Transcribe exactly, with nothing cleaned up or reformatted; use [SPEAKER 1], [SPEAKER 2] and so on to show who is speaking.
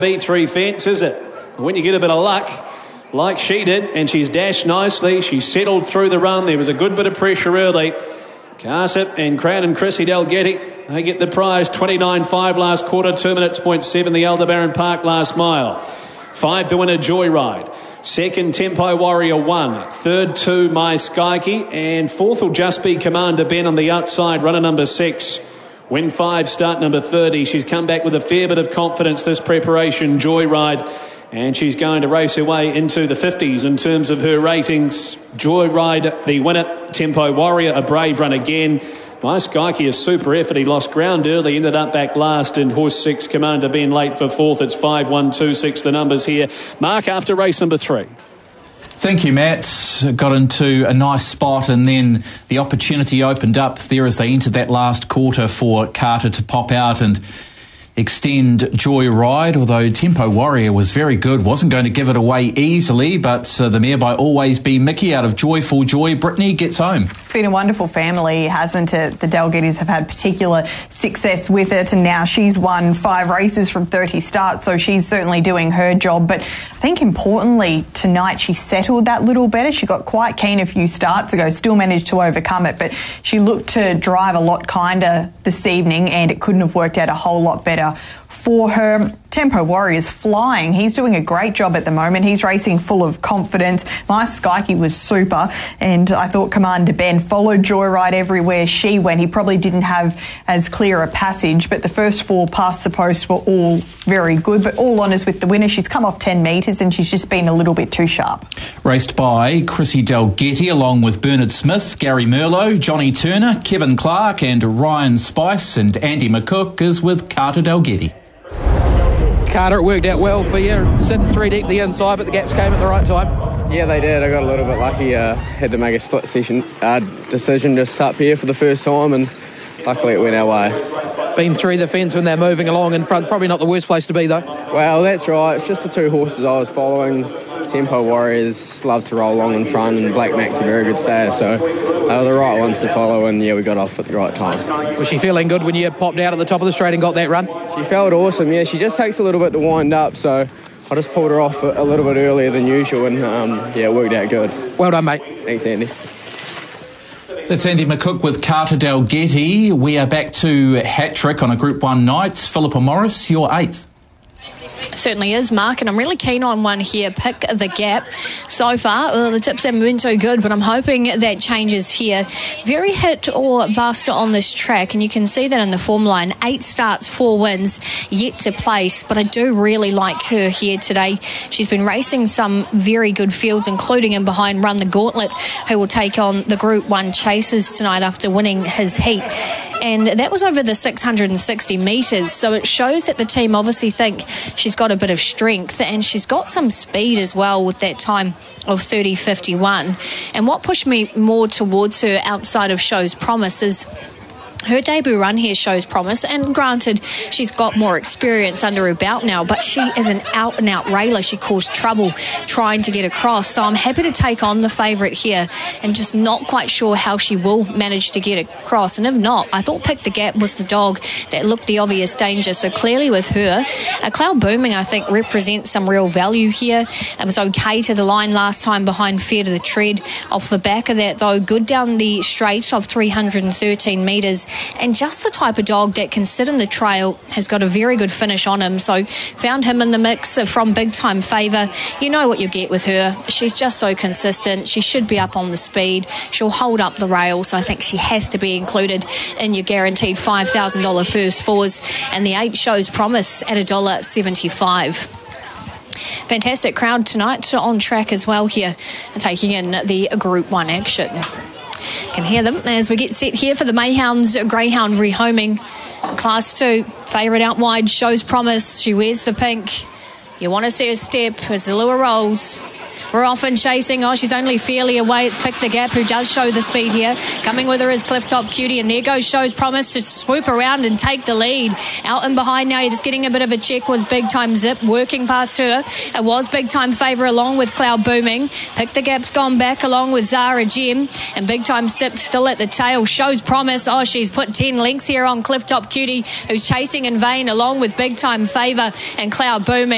[SPEAKER 1] B three fence, is it? When you get a bit of luck, like she did, and she's dashed nicely, she settled through the run. There was a good bit of pressure early. Carsip and Crown and Chrissy Dalgetty, they get the prize. twenty-nine five last quarter, two minutes point seven the Aldebaran Park last mile. Five the winner, Joyride. Second, Tempo Warrior one. Third, two, My Skyke. And fourth will just be Commander Ben on the outside, runner number six. Win five, start number thirty. She's come back with a fair bit of confidence this preparation, Joyride. And she's going to race her way into the fifties in terms of her ratings. Joyride, the winner. Tempo Warrior, a brave run again. My Skyke, a super effort. He lost ground early, ended up back last in horse six, Commander Ben, late for fourth. It's five one two six, the numbers here. Mark, after race number three.
[SPEAKER 2] Thank you, Matt. Got into a nice spot and then the opportunity opened up there as they entered that last quarter for Carter to pop out and extend Joyride, although Tempo Warrior was very good, wasn't going to give it away easily, but uh, the mare by Always Be Mickey out of Joyful Joy, Brittany, gets home.
[SPEAKER 3] It's been a wonderful family, hasn't it? The Dalgettys have had particular success with it, and now she's won five races from thirty starts, so she's certainly doing her job. But I think importantly, tonight she settled that little better. She got quite keen a few starts ago, still managed to overcome it, but she looked to drive a lot kinder this evening, and it couldn't have worked out a whole lot better for her. Tempo Warrior's flying. He's doing a great job at the moment. He's racing full of confidence. My Skyke was super, and I thought Commander Ben followed Joyride everywhere she went. He probably didn't have as clear a passage, but the first four past the post were all very good. But all honours with the winner. She's come off ten metres and she's just been a little bit too sharp.
[SPEAKER 2] Raced by Chrissy Dalgetty along with Bernard Smith, Gary Merlot, Johnny Turner, Kevin Clark and Ryan Spice, and Andy McCook is with Carter Dalgetty.
[SPEAKER 4] Carter, it worked out well for you, sitting three deep the inside, but the gaps came at the right time.
[SPEAKER 5] Yeah, they did. I got a little bit lucky. Uh, had to make a split session uh, decision just up here for the first time, and luckily it went our way.
[SPEAKER 4] Been through the fence when they're moving along in front. Probably not the worst place to be, though.
[SPEAKER 5] Well, that's right. It's just the two horses I was following. Tempo Warriors loves to roll along in front, and Black Mac's a very good stayer, so they were the right ones to follow, and yeah, we got off at the right time.
[SPEAKER 4] Was she feeling good when you popped out at the top of the straight and got that run?
[SPEAKER 5] She felt awesome, yeah. She just takes a little bit to wind up, so I just pulled her off a little bit earlier than usual, and um, yeah, it worked out good.
[SPEAKER 4] Well done, mate.
[SPEAKER 5] Thanks, Andy.
[SPEAKER 2] That's Andy McCook with Carter Dalgetty. We are back to hat-trick on a Group one night. Philippa Morris, your eighth.
[SPEAKER 6] Certainly is, Mark, and I'm really keen on one here, Pick the Gap. So far, well, the tips haven't been so good, but I'm hoping that changes here. Very hit or bust on this track, and you can see that in the form line. Eight starts, four wins, yet to place, but I do really like her here today. She's been racing some very good fields, including in behind Run the Gauntlet, who will take on the Group one Chasers tonight after winning his heat. And that was over the six hundred sixty metres, so it shows that the team obviously think she's got a bit of strength, and she's got some speed as well with that time of thirty fifty-one. And what pushed me more towards her outside of Show's Promise is her debut run here shows promise, and granted, she's got more experience under her belt now, but she is an out-and-out railer. She caused trouble trying to get across, so I'm happy to take on the favourite here, and just not quite sure how she will manage to get across. And if not, I thought Pick the Gap was the dog that looked the obvious danger, so clearly with her. A Cloud Booming, I think, represents some real value here. It was okay to the line last time behind Fair to the Tread. Off the back of that, though, good down the straight of three hundred thirteen metres, and just the type of dog that can sit in the trail, has got a very good finish on him. So found him in the mix from Big Time Favour. You know what you get with her. She's just so consistent. She should be up on the speed. She'll hold up the rail, so I think she has to be included in your guaranteed five thousand dollars first fours. And the eight Shows Promise at one dollar seventy-five. Fantastic crowd tonight on track as well here, taking in the Group one action. Can hear them as we get set here for the Mayhounds Greyhound rehoming. Class two, favourite out wide, Shows Promise. She wears the pink. You want to see her step as the lure rolls. We're off and chasing. Oh, she's only fairly away. It's Pick the Gap, who does show the speed here. Coming with her is Clifftop Cutie, and there goes Shows Promise to swoop around and take the lead. Out and behind now, you're just getting a bit of a check, was Big Time Zip working past her. It was Big Time Favour along with Cloud Booming. Pick the Gap's gone back along with Zara Gem, and Big Time Step still at the tail. Shows Promise. Oh, she's put ten lengths here on Clifftop Cutie, who's chasing in vain along with Big Time Favour and Cloud Booming.